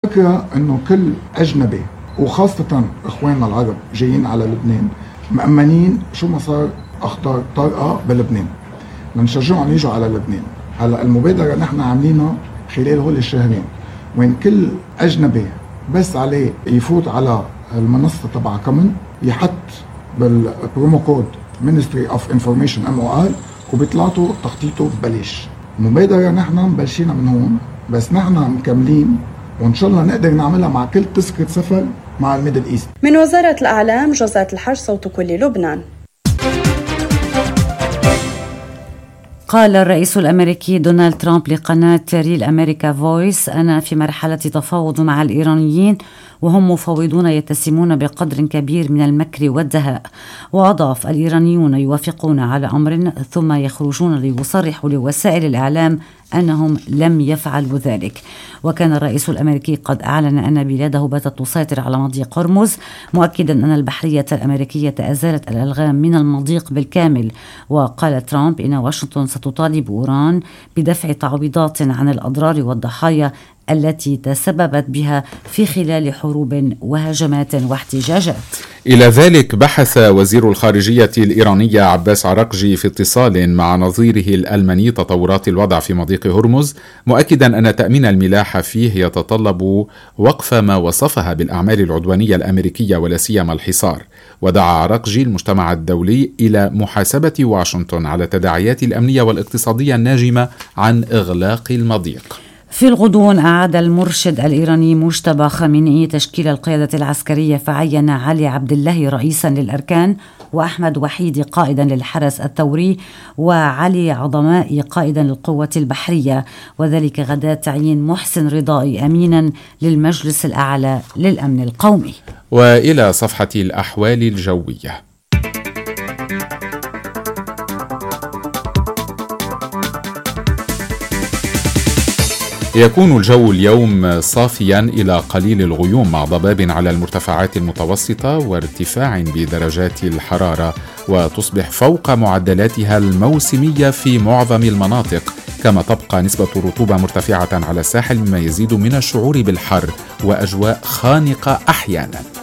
فكرة أنه كل أجنبي وخاصة إخواننا العرب جايين على لبنان مأمنين شو ما صار أخطر طرقة بلبنان لنشجعهم يجوا على لبنان. هلا المبادرة نحن عاملينها خلال هول الشهرين، وين كل أجنبي بس عليه يفوت على المنصة تبع كومن يحط بالبرومو كود Ministry of Information MOR وبيطلعوا تخطيطه ببلاش. المبادرة نحن مبلشينا من هون، بس نحن مكملين وإن شاء الله نقدر نعملها مع كل تذكرة سفر مع الميدل إيست. من وزارة الأعلام جوزة الحج، صوت كل لبنان. قال الرئيس الأمريكي دونالد ترامب لقناة ريل أمريكا فويس: أنا في مرحلة تفاوض مع الإيرانيين وهم مفاوضون يتسمون بقدر كبير من المكر والدهاء. وأضاف: الإيرانيون يوافقون على أمر ثم يخرجون ليصرحوا لوسائل الإعلام أنهم لم يفعلوا ذلك. وكان الرئيس الأمريكي قد أعلن أن بلاده باتت تسيطر على مضيق هرمز، مؤكدا أن البحرية الأمريكية أزالت الألغام من المضيق بالكامل. وقال ترامب إن واشنطن ستطالب إيران بدفع تعويضات عن الأضرار والضحايا التي تسببت بها في خلال حروب وهجمات واحتجاجات. إلى ذلك بحث وزير الخارجية الإيرانية عباس عراقجي في اتصال مع نظيره الألماني تطورات الوضع في مضيق هرمز، مؤكدا أن تأمين الملاحة فيه يتطلب وقف ما وصفها بالأعمال العدوانية الأمريكية ولا سيما الحصار. ودعا عراقجي المجتمع الدولي إلى محاسبة واشنطن على التداعيات الأمنية والاقتصادية الناجمة عن إغلاق المضيق. في الغضون أعاد المرشد الإيراني مجتبى خامنئي تشكيل القيادة العسكرية، فعين علي عبد الله رئيسا للأركان، وأحمد وحيدي قائدا للحرس الثوري، وعلي عظمائي قائدا للقوة البحرية، وذلك غداة تعيين محسن رضائي أمينا للمجلس الأعلى للأمن القومي. وإلى صفحة الأحوال الجوية. يكون الجو اليوم صافيا إلى قليل الغيوم مع ضباب على المرتفعات المتوسطة وارتفاع بدرجات الحرارة، وتصبح فوق معدلاتها الموسمية في معظم المناطق، كما تبقى نسبة الرطوبة مرتفعة على الساحل مما يزيد من الشعور بالحر وأجواء خانقة أحيانا.